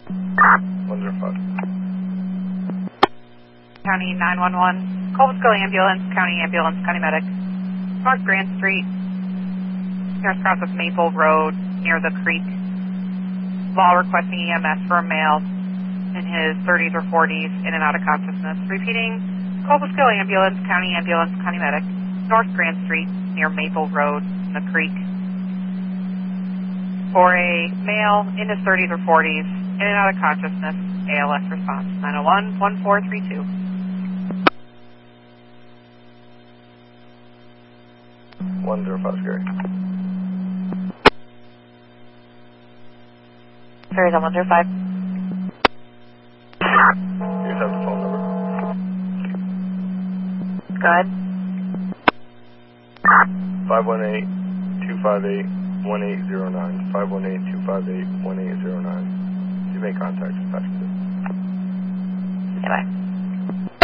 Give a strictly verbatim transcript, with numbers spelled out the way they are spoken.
one zero five. County nine one one, Colville Ambulance, County Ambulance, County Medic, North Grand Street, north cross of Maple Road, near the creek. Law requesting E M S for a male in his thirties or forties, in and out of consciousness. Repeating, Colville Ambulance, County Ambulance, County Medic, North Grand Street, near Maple Road, in the creek. For a male in his thirties or forties, in and out of consciousness, A L S response, nine oh one, one four three two. one zero five, Scary. Ferry's on one zero five. You just have the phone number. Go ahead. five one eight, two five eight, one eight zero nine. five one eight, two five eight, one eight zero nine. You may contact us. Bye-bye.